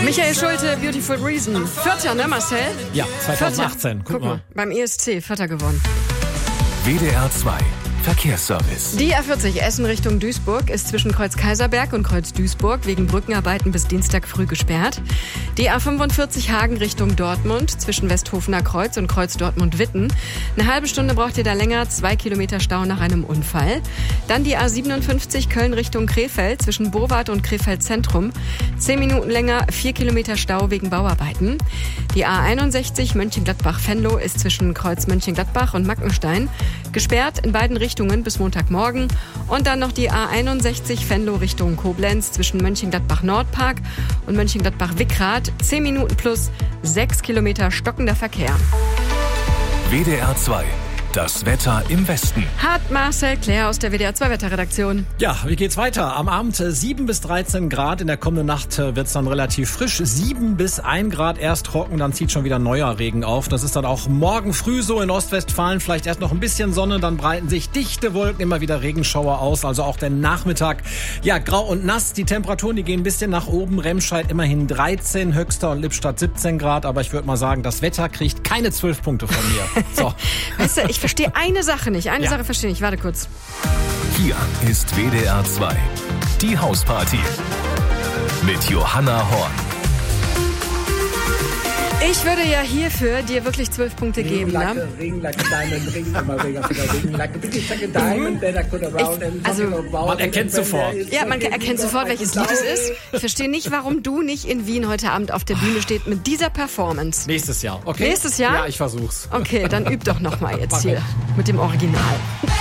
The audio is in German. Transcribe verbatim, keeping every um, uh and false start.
Michael Schulte, Beautiful Reason. Vierter, ne Marcel? Ja, zwanzig achtzehn. Guck, Guck mal. mal, beim E S C, Vierter gewonnen. W D R zwei Verkehrsservice. Die A vierzig Essen Richtung Duisburg ist zwischen Kreuz Kaiserberg und Kreuz Duisburg wegen Brückenarbeiten bis Dienstag früh gesperrt. Die A fünfundvierzig Hagen Richtung Dortmund zwischen Westhofener Kreuz und Kreuz Dortmund-Witten. Eine halbe Stunde braucht ihr da länger, zwei Kilometer Stau nach einem Unfall. Dann die A siebenundfünfzig Köln Richtung Krefeld zwischen Burwart und Krefeld Zentrum. Zehn Minuten länger, vier Kilometer Stau wegen Bauarbeiten. Die A einundsechzig Mönchengladbach-Venlo ist zwischen Kreuz Mönchengladbach und Mackenstein gesperrt in beiden Richtungen bis Montagmorgen. Und dann noch die A einundsechzig Venlo Richtung Koblenz zwischen Mönchengladbach-Nordpark und Mönchengladbach-Wickrath. Zehn Minuten plus sechs Kilometer stockender Verkehr. W D R zwei. Das Wetter im Westen. Hat Marcel Claire aus der W D R zwei Wetterredaktion. Ja, wie geht's weiter? Am Abend sieben bis dreizehn Grad. In der kommenden Nacht wird's dann relativ frisch. sieben bis ein Grad erst trocken, dann zieht schon wieder neuer Regen auf. Das ist dann auch morgen früh so in Ostwestfalen. Vielleicht erst noch ein bisschen Sonne, dann breiten sich dichte Wolken, immer wieder Regenschauer aus. Also auch der Nachmittag, ja, grau und nass. Die Temperaturen, die gehen ein bisschen nach oben. Remscheid immerhin dreizehn, Höxter und Lippstadt siebzehn Grad. Aber ich würde mal sagen, das Wetter kriegt keine zwölf Punkte von mir. So. Weißt du, ich verstehe eine Sache nicht. Eine Ja. Sache verstehe ich. Warte kurz. Hier ist W D R zwei. Die Hausparty. Mit Johanna Horn. Ich würde ja hierfür dir wirklich zwölf Punkte geben, ne? Ring like a diamond, ring like a ring like a big like a diamond, then I could around and also, man erkennt sofort. Ja, man erkennt sofort, welches Lied es ist. Ich verstehe nicht, warum du nicht in Wien heute Abend auf der Bühne stehst mit dieser Performance. Nächstes Jahr, okay? Nächstes Jahr? Ja, ich versuch's. Okay, dann üb doch noch mal jetzt hier mit dem Original.